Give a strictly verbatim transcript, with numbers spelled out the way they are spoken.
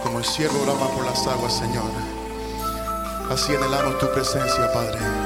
Como el siervo brama por las aguas, Señor, así anhelamos tu presencia, Padre.